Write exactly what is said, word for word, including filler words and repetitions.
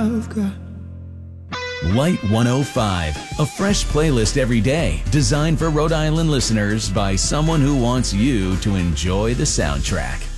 I've got. Light one oh five, a fresh playlist every day, designed for Rhode Island listeners by someone who wants you to enjoy the soundtrack.